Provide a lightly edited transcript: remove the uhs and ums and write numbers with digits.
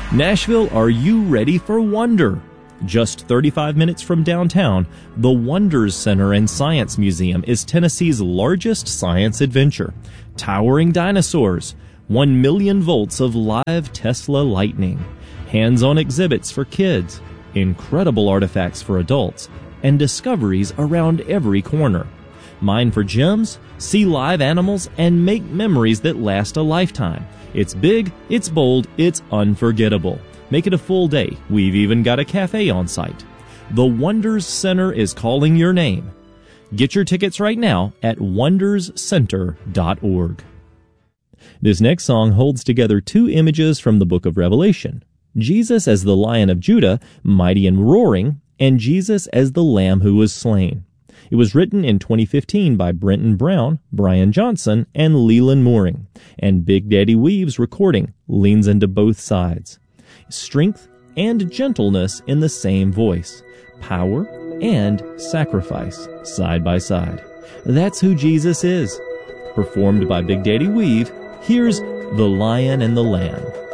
Nashville, are you ready for wonder? Just 35 minutes from downtown, the Wonders Center and Science Museum is Tennessee's largest science adventure. Towering dinosaurs, 1 million volts of live Tesla lightning, hands-on exhibits for kids, incredible artifacts for adults, and discoveries around every corner. Mine for gems, see live animals, and make memories that last a lifetime. It's big, it's bold, it's unforgettable. Make it a full day. We've even got a cafe on site. The Wonders Center is calling your name. Get your tickets right now at wonderscenter.org. This next song holds together two images from the book of Revelation. Jesus as the Lion of Judah, mighty and roaring, and Jesus as the Lamb who was slain. It was written in 2015 by Brenton Brown, Brian Johnson, and Leland Mooring, and Big Daddy Weave's recording leans into both sides. Strength and gentleness in the same voice. Power and sacrifice side by side. That's who Jesus is. Performed by Big Daddy Weave, here's The Lion and the Lamb.